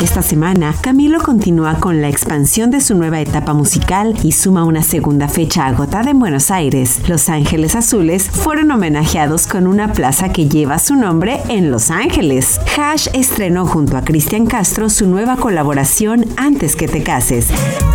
Esta semana, Camilo continúa con la expansión de su nueva etapa musical y suma una segunda fecha agotada en Buenos Aires. Los Ángeles Azules fueron homenajeados con una plaza que lleva su nombre en Los Ángeles. Hash estrenó junto a Cristian Castro su nueva colaboración Antes que te cases.